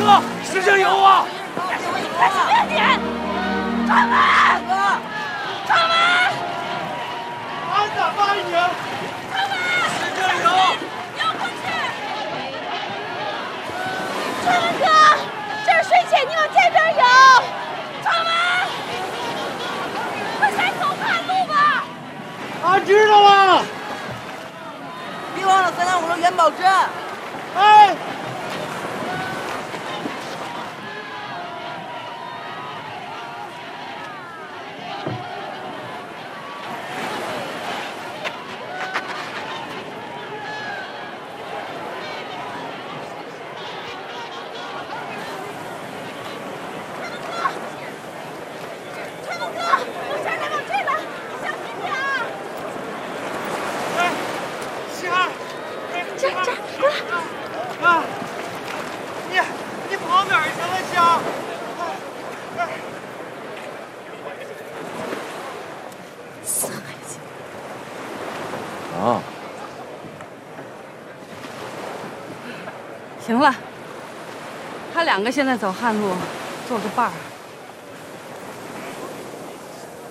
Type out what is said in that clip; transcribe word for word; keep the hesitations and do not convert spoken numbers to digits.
哥，使劲游啊！ 开始练点，开门！开门！ 安打八一停！ 开门！ 使劲游！ 游过去！川文哥，这儿水浅，你往这边游。川文，快先走看路吧。 啊，知道了。 别忘了三三五的元宝针。 哎。 行了，他两个现在走旱路，做个伴儿。